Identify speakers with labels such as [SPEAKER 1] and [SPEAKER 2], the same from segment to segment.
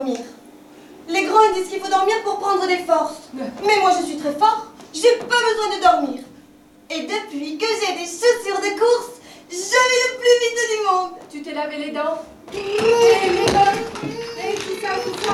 [SPEAKER 1] dormir. Les grands ils disent qu'il faut dormir pour prendre des forces. Mais moi je suis très fort, j'ai pas besoin de dormir. Et depuis que j'ai des chaussures de course, je vais le plus vite du monde.
[SPEAKER 2] Tu t'es lavé les dents? Et tout ça.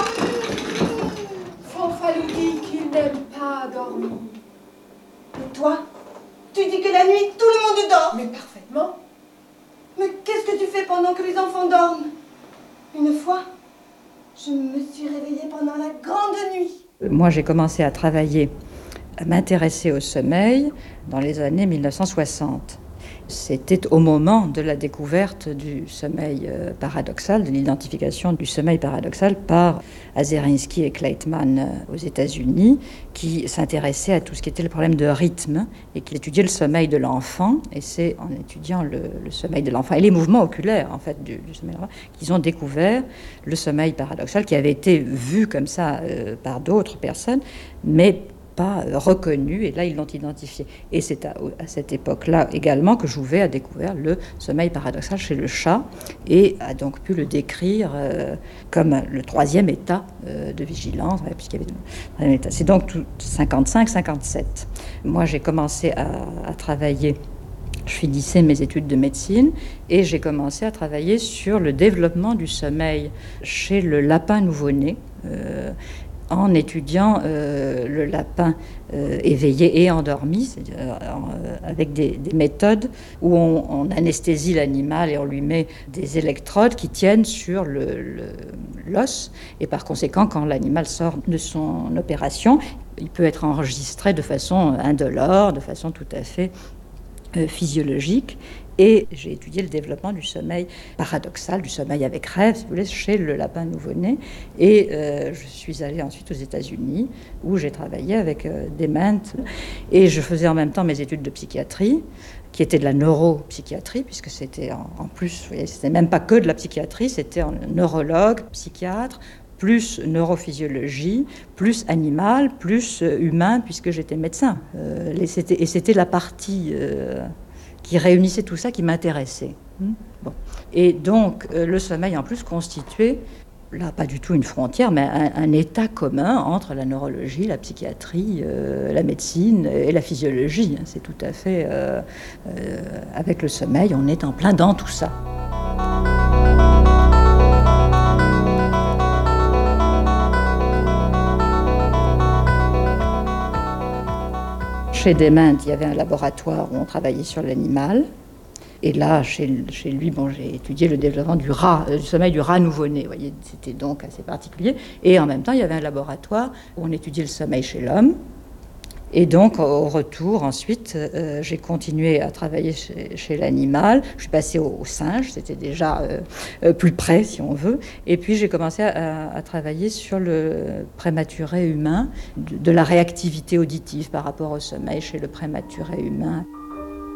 [SPEAKER 2] Fanfalou dit qu'il n'aime pas dormir.
[SPEAKER 1] Et toi, tu dis que la nuit tout le monde dort.
[SPEAKER 2] Mais parfaitement.
[SPEAKER 1] Mais qu'est-ce que tu fais pendant que les enfants dorment? Une fois, je me suis réveillée pendant la grande nuit.
[SPEAKER 3] Moi, j'ai commencé à travailler, à m'intéresser au sommeil dans les années 1960. C'était au moment de la découverte du sommeil paradoxal, de l'identification du sommeil paradoxal par Azerinsky et Kleitman aux États-Unis, qui s'intéressaient à tout ce qui était le problème de rythme et qui étudiaient le sommeil de l'enfant. Et c'est en étudiant le sommeil de l'enfant et les mouvements oculaires en fait, du sommeil de l'enfant qu'ils ont découvert le sommeil paradoxal qui avait été vu comme ça par d'autres personnes, mais pas reconnu, et là ils l'ont identifié. Et c'est à cette époque-là également que Jouvet a découvert le sommeil paradoxal chez le chat et a donc pu le décrire comme le troisième état de vigilance, puisqu'il y avait le troisième état. C'est donc tout 55-57. Moi j'ai commencé à travailler. Je finissais mes études de médecine et j'ai commencé à travailler sur le développement du sommeil chez le lapin nouveau-né. En étudiant le lapin éveillé et endormi, c'est-à-dire avec des méthodes où on anesthésie l'animal et on lui met des électrodes qui tiennent sur l'os. Et par conséquent, quand l'animal sort de son opération, il peut être enregistré de façon indolore, de façon tout à fait physiologique. Et j'ai étudié le développement du sommeil paradoxal, du sommeil avec rêve, si vous voulez, chez le lapin nouveau-né. Et je suis allée ensuite aux États-Unis, où j'ai travaillé avec Dement. Et je faisais en même temps mes études de psychiatrie, qui étaient de la neuropsychiatrie, puisque c'était en plus, vous voyez, c'était même pas que de la psychiatrie, c'était en neurologue, psychiatre, plus neurophysiologie, plus animal, plus humain, puisque j'étais médecin. Et c'était la partie qui réunissait tout ça qui m'intéressait. Bon. Et donc, le sommeil, en plus, constituait, là, pas du tout une frontière, mais un état commun entre la neurologie, la psychiatrie, la médecine et la physiologie. C'est tout à fait... avec le sommeil, on est en plein dans tout ça. Chez Dement, il y avait un laboratoire où on travaillait sur l'animal. Et là, chez lui, j'ai étudié le développement du sommeil du rat nouveau-né. Vous voyez, c'était donc assez particulier. Et en même temps, il y avait un laboratoire où on étudiait le sommeil chez l'homme. Et donc, au retour, ensuite, j'ai continué à travailler chez l'animal. Je suis passée au singe, c'était déjà plus près, si on veut. Et puis, j'ai commencé à travailler sur le prématuré humain, de la réactivité auditive par rapport au sommeil chez le prématuré humain.